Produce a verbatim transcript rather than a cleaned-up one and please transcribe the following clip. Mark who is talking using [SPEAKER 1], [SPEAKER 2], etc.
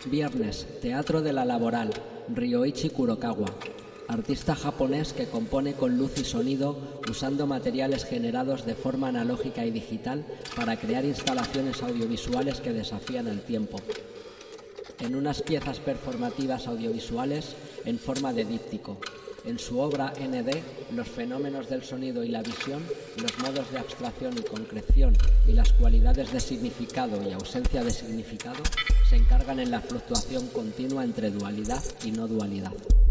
[SPEAKER 1] Viernes, Teatro de la Laboral, Ryoichi Kurokawa. Artista japonés que compone con luz y sonido usando materiales generados de forma analógica y digital para crear instalaciones audiovisuales que desafían el tiempo. En unas piezas performativas audiovisuales en forma de díptico. En su obra N D, los fenómenos del sonido y la visión, los modos de abstracción y concreción y las cualidades de significado y ausencia de significado se encargan en la fluctuación continua entre dualidad y no dualidad.